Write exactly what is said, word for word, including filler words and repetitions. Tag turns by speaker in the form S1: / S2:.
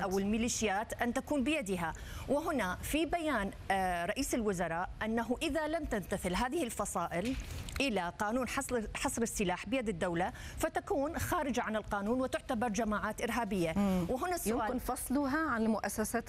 S1: أو الميليشيات أن تكون بيدها. وهنا في بيان رئيس الوزراء أنه إذا لم تمتثل هذه الفصائل إلى قانون حصر حصر السلاح بيد الدولة فتكون خارجة عن القانون وتعتبر جماعات إرهابية.
S2: مم. وهنا السؤال، يمكن فصلها عن المؤسسات